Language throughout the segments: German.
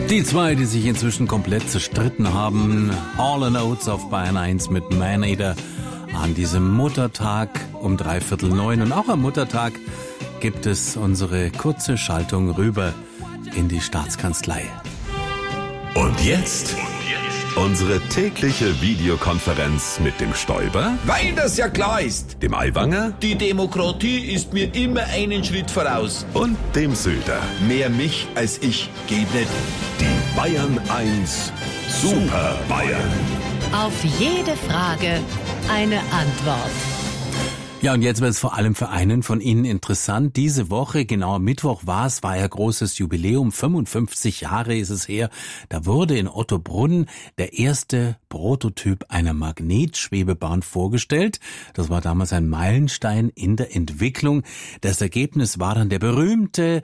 Die zwei, die sich inzwischen komplett zerstritten haben. Hall & Oates auf Bayern 1 mit Man-Eater an diesem Muttertag um 8:45. Und auch am Muttertag gibt es unsere kurze Schaltung rüber in die Staatskanzlei. Und jetzt unsere tägliche Videokonferenz mit dem Stoiber, Weil das ja klar ist. dem Aiwanger Die Demokratie ist mir immer einen Schritt voraus. und dem Söder. Mehr mich als ich geht nicht. Die Bayern 1 Super Bayern. Auf jede Frage eine Antwort. Ja, und jetzt wird es vor allem für einen von Ihnen interessant. Diese Woche, genau am Mittwoch war ja großes Jubiläum, 55 Jahre ist es her. Da wurde in Ottobrunn der erste Prototyp einer Magnetschwebebahn vorgestellt. Das war damals ein Meilenstein in der Entwicklung. Das Ergebnis war dann der berühmte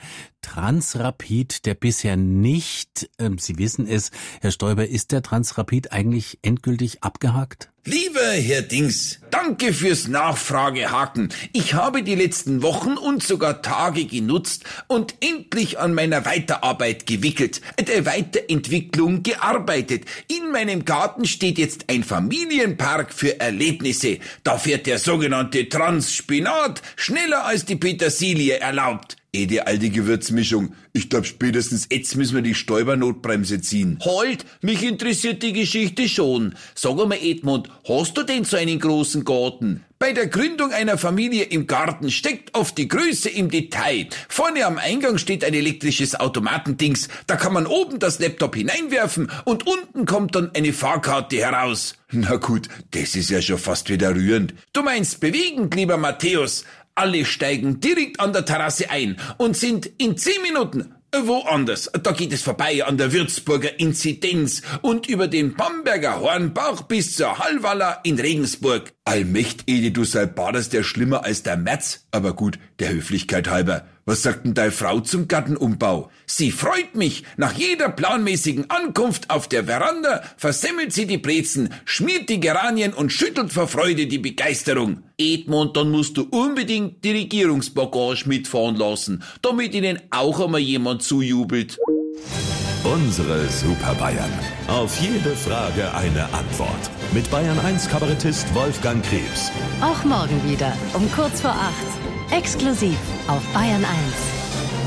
Transrapid, der bisher nicht, Sie wissen es, Herr Stoiber, ist der Transrapid eigentlich endgültig abgehakt? Lieber Herr Dings, danke fürs Nachfragehaken. Ich habe die letzten Wochen und sogar Tage genutzt und endlich an meiner Weiterarbeit gewickelt, der Weiterentwicklung gearbeitet. In meinem Garten steht jetzt ein Familienpark für Erlebnisse. Da fährt der sogenannte Transspinat schneller als die Petersilie erlaubt. Die alte Gewürzmischung. Ich glaub, spätestens jetzt müssen wir die Stoiber-Notbremse ziehen. Halt, mich interessiert die Geschichte schon. Sag mal, Edmund, hast du denn so einen großen Garten? Bei der Gründung einer Familie im Garten steckt oft die Größe im Detail. Vorne am Eingang steht ein elektrisches Automatendings. Da kann man oben das Laptop hineinwerfen und unten kommt dann eine Fahrkarte heraus. Na gut, das ist ja schon fast wieder rührend. Du meinst bewegend, lieber Matthäus. Alle steigen direkt an der Terrasse ein und sind in 10 Minuten woanders. Da geht es vorbei an der Würzburger Inzidenz und über den Bamberger Hornbach bis zur Hallwalla in Regensburg. Allmächt, Edi, du Salbadas, der schlimmer als der Merz. Aber gut, der Höflichkeit halber. Was sagt denn deine Frau zum Gartenumbau? Sie freut mich. Nach jeder planmäßigen Ankunft auf der Veranda versemmelt sie die Brezen, schmiert die Geranien und schüttelt vor Freude die Begeisterung. Edmund, dann musst du unbedingt die Regierungsbagage mitfahren lassen, damit ihnen auch einmal jemand zujubelt. Unsere Super Bayern. Auf jede Frage eine Antwort. Mit Bayern 1 Kabarettist Wolfgang Krebs. Auch morgen wieder um kurz vor 8. Exklusiv auf Bayern 1.